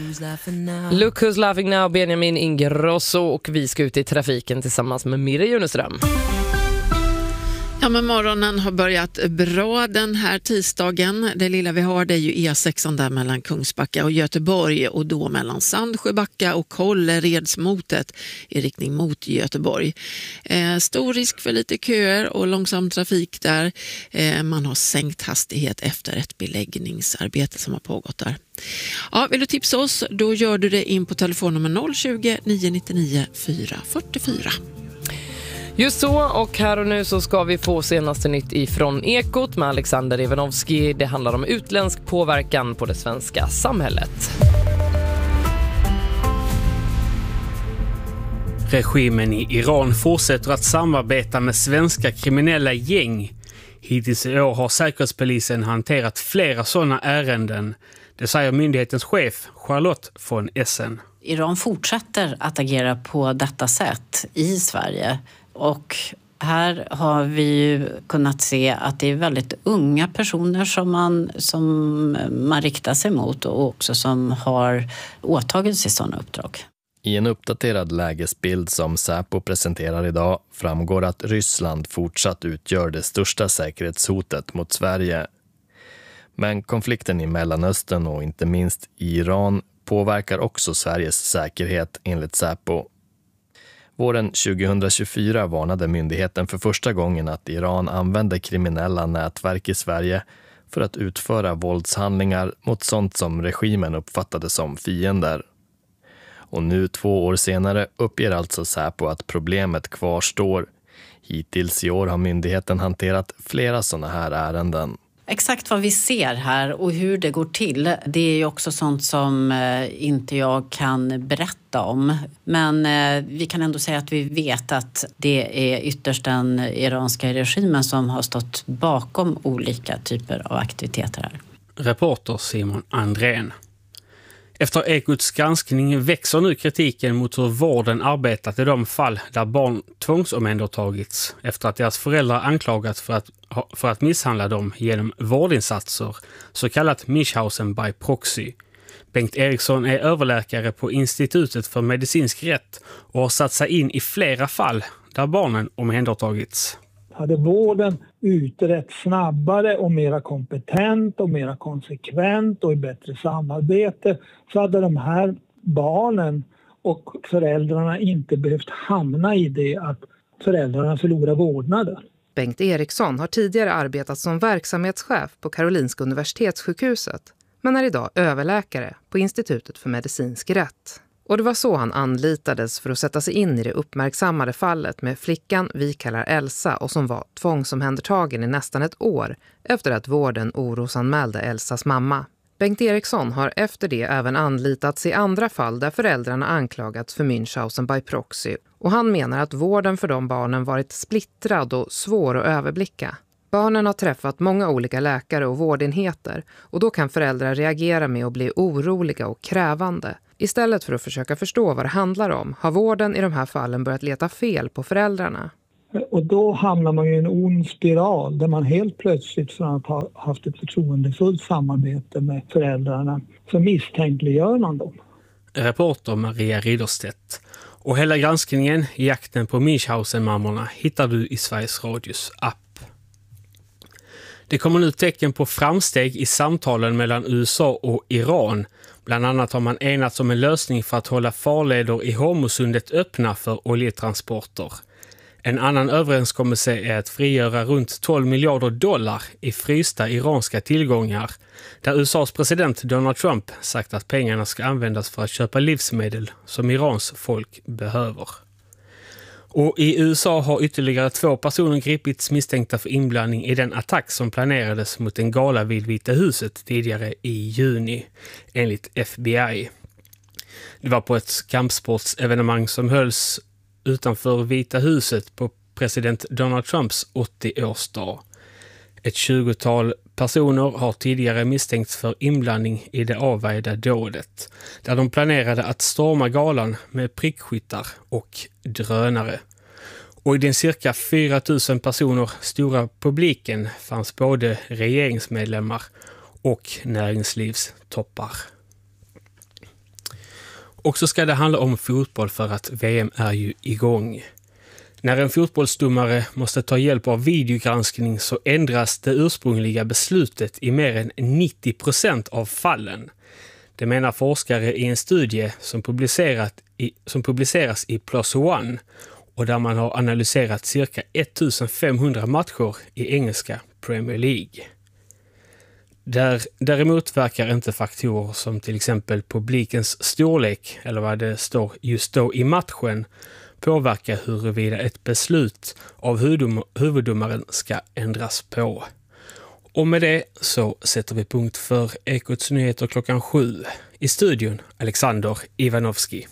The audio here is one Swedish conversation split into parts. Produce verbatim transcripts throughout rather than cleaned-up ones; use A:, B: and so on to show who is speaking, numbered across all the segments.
A: Look who's laughing now, Benjamin Ingrosso, och vi ska ut i trafiken tillsammans med Mirre Juneström.
B: Ja, men morgonen har börjat bra den här tisdagen. Det lilla vi har, det är ju E sex där mellan Kungsbacka och Göteborg, och då mellan Sandsjöbacka och Kålleredsmotet i riktning mot Göteborg. Eh, stor risk för lite köer och långsam trafik där. Eh, man har sänkt hastighet efter ett beläggningsarbete som har pågått där. Ja, vill du tipsa oss, då gör du det in på telefonnummer noll tjugo, nio nio nio, fyra fyra fyra.
A: Just så, och här och nu så ska vi få senaste nytt ifrån Ekot med Alexander Ivanovski. Det handlar om utländsk påverkan på det svenska samhället.
C: Regimen i Iran fortsätter att samarbeta med svenska kriminella gäng. Hittills i år har Säkerhetspolisen hanterat flera sådana ärenden. Det säger myndighetens chef Charlotte von Essen.
D: Iran fortsätter att agera på detta sätt i Sverige. Och här har vi ju kunnat se att det är väldigt unga personer som man, som man riktar sig mot, och också som har åtagit sig sådana uppdrag.
E: I en uppdaterad lägesbild som Säpo presenterar idag framgår att Ryssland fortsatt utgör det största säkerhetshotet mot Sverige. Men konflikten i Mellanöstern och inte minst i Iran påverkar också Sveriges säkerhet enligt Säpo. Våren tjugohundratjugofyra varnade myndigheten för första gången att Iran använder kriminella nätverk i Sverige för att utföra våldshandlingar mot sånt som regimen uppfattade som fiender. Och nu två år senare uppger alltså Säpo att problemet kvarstår. Hittills i år har myndigheten hanterat flera sådana här ärenden.
D: Exakt vad vi ser här och hur det går till, det är ju också sånt som inte jag kan berätta om. Men vi kan ändå säga att vi vet att det är ytterst den iranska regimen som har stått bakom olika typer av aktiviteter här.
C: Reporter Simon Andrén. Efter Ekots granskning växer nu kritiken mot hur vården arbetat i de fall där barn tvångsomhändertagits efter att deras föräldrar anklagats för att, för att misshandla dem genom vårdinsatser, så kallat Münchhausen by proxy. Bengt Eriksson är överläkare på Institutet för medicinsk rätt och har satt sig in i flera fall där barnen omhändertagits.
F: Hade vården utrett snabbare och mera kompetent och mera konsekvent och i bättre samarbete, så hade de här barnen och föräldrarna inte behövt hamna i det att föräldrarna förlorar vårdnaden.
G: Bengt Eriksson har tidigare arbetat som verksamhetschef på Karolinska universitetssjukhuset, men är idag överläkare på Institutet för medicinsk rätt. Och det var så han anlitades för att sätta sig in i det uppmärksammade fallet med flickan vi kallar Elsa, och som var tvångsomhändertagen i nästan ett år efter att vården orosanmälde Elsas mamma. Bengt Eriksson har efter det även anlitats i andra fall där föräldrarna anklagats för Münchhausen by proxy, och han menar att vården för de barnen varit splittrad och svår att överblicka. Barnen har träffat många olika läkare och vårdenheter, och då kan föräldrar reagera med att bli oroliga och krävande. Istället för att försöka förstå vad det handlar om har vården i de här fallen börjat leta fel på föräldrarna.
F: Och då hamnar man i en ond spiral där man helt plötsligt, från att ha haft ett förtroendefullt samarbete med föräldrarna, så misstänkliggör man dem.
C: Reporter Maria Ridderstedt. Och hela granskningen i jakten på Münchhausen-mammorna hittar du i Sveriges Radios app. Det kommer nu tecken på framsteg i samtalen mellan U S A och Iran. Bland annat har man enats om en lösning för att hålla farleder i Hormuzsundet öppna för oljetransporter. En annan överenskommelse är att frigöra runt tolv miljarder dollar i frysta iranska tillgångar, där U S As president Donald Trump sagt att pengarna ska användas för att köpa livsmedel som Irans folk behöver. Och i U S A har ytterligare två personer gripits misstänkta för inblandning i den attack som planerades mot en gala vid Vita huset tidigare i juni, enligt F B I. Det var på ett kampsportsevenemang som hölls utanför Vita huset på president Donald Trumps åttioårsdag. Ett tjugotal personer har tidigare misstänkts för inblandning i det avvägda dådet, där de planerade att storma galan med prickskyttar och drönare. Och i den cirka fyra tusen personer stora publiken fanns både regeringsmedlemmar och näringslivstoppar. Och så ska det handla om fotboll för att V M är ju igång. När en fotbollsdomare måste ta hjälp av videogranskning så ändras det ursprungliga beslutet i mer än nittio procent av fallen. Det menar forskare i en studie som, publicerat i, som publiceras i Plus One och där man har analyserat cirka femtonhundra matcher i engelska Premier League. Där, däremot verkar inte faktorer som till exempel publikens storlek eller vad det står just då i matchen påverka huruvida ett beslut av huvudom- huvuddomaren ska ändras på. Och med det så sätter vi punkt för Ekots nyheter klockan sju. I studion Alexander Ivanovski.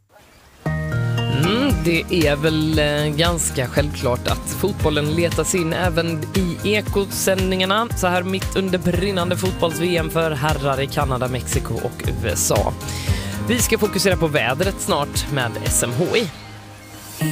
A: Mm, det är väl eh, ganska självklart att fotbollen letas in även i Ekot-sändningarna så här mitt under brinnande fotbolls-V M för herrar i Kanada, Mexiko och U S A. Vi ska fokusera på vädret snart med S M H I.